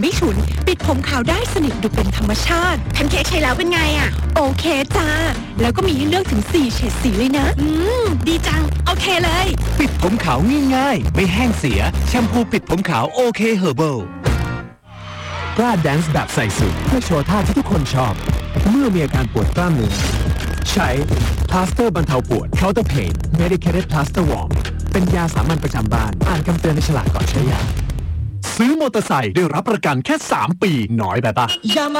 ไม่ฉุนปิดผมขาวได้สนิทดูเป็นธรรมชาติแพนเค้กใช้แล้วเป็นไงอะโอเคจ้าแล้วก็มีให้เลือกถึง4เฉดสีเลยนะดีจังโอเคเลยปิดผมขาวง่ายๆไม่แห้งเสียแชมพูปิดผมขาวโอเคเฮอร์เบิลกล้าแดนซ์แบบใส่สุดเพื่อโชว์ท่าที่ทุกคนชอบเมื่อมีอาการปวดกล้ามเนื้อใช้พลาสเตอร์บรรเทาปวด Counter Pain Medicated Plaster Warm เป็นยาสามัญประจำบ้านอ่านคำเตือนในฉลากก่อนใช้ยาซื้อมอเตอร์ไซค์ได้รับประกันแค่3 ปีน้อยไปปะ